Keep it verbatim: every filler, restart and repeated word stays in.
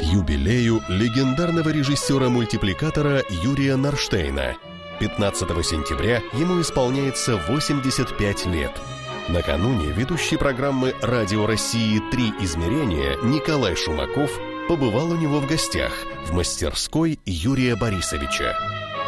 юбилею легендарного режиссера-мультипликатора Юрия Нарштейна. пятнадцатого сентября ему исполняется восемьдесят пять лет. Накануне ведущий программы «Радио России. Три измерения» Николай Шумаков побывал у него в гостях в мастерской Юрия Борисовича.